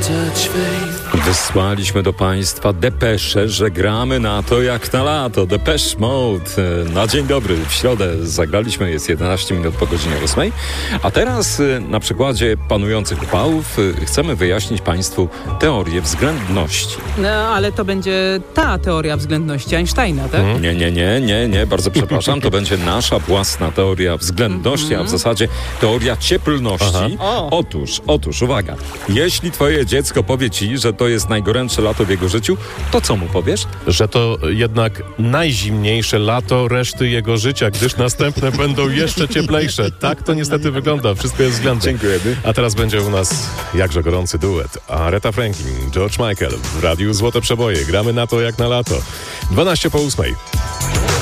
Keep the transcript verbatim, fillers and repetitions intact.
Wysłaliśmy do Państwa depeszę, że gramy na to jak na lato. Depeche Mode. Na dzień dobry. W środę zagraliśmy, jest jedenaście minut po godzinie ósmej. A teraz na przykładzie panujących upałów chcemy wyjaśnić Państwu teorię względności. No, ale to będzie ta teoria względności Einsteina, tak? Hmm? Nie, nie, nie, nie, nie. Bardzo przepraszam. To będzie nasza własna teoria względności, a w zasadzie teoria cieplności. Otóż, otóż, uwaga. Jeśli Twoje dziecko powie Ci, że to jest najgorętsze lato w jego życiu, to co mu powiesz? Że to jednak najzimniejsze lato reszty jego życia, gdyż następne będą jeszcze cieplejsze. Tak to niestety wygląda. Wszystko jest względne. Dziękujemy. A teraz będzie u nas jakże gorący duet. Aretha Franklin, George Michael w Radiu Złote Przeboje. Gramy na to jak na lato. dwanaście po ósmej.